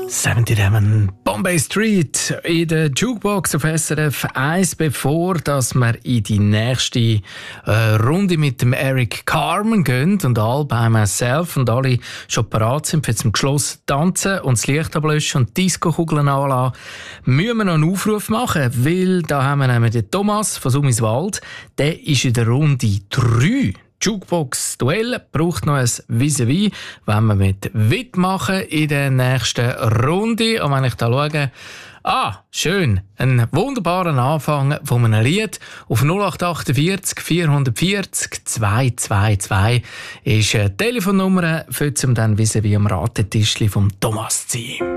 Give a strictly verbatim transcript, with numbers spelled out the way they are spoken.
siebzig Bombay Street in der Jukebox auf S R F eins, bevor dass wir in die nächste äh, Runde mit dem Eric Carmen gehen und all by myself und alle schon bereit sind für zum Schluss tanzen und das Licht ablöschen und die Disco-Kugeln anlassen, müssen wir noch einen Aufruf machen, weil da haben wir nämlich den Thomas von Summiswald, der ist in der Runde drei. Jukebox-Duell braucht noch ein Vis-à-vis, wenn wir mit Witt machen in der nächsten Runde. Und wenn ich da schaue, ah, schön, ein wunderbarer Anfang von einem Lied auf null acht achtundvierzig vierhundertvierzig zweihundertzweiundzwanzig ist eine Telefonnummer, für zum dann Vis-à-vis am Ratetischli vom Thomas zu sein.